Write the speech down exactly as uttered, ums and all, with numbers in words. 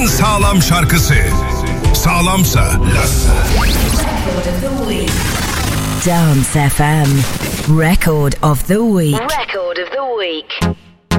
en sağlam şarkısı. Sağlamsa Lassa. Dance F M Record of the Week. Record of the Week.